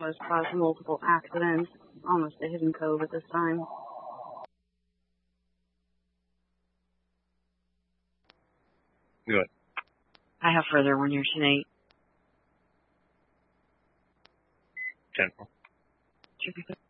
has caused multiple accidents, almost a hidden cove at this time. Good. I have further when you're 10-8. 10-4. Should be good.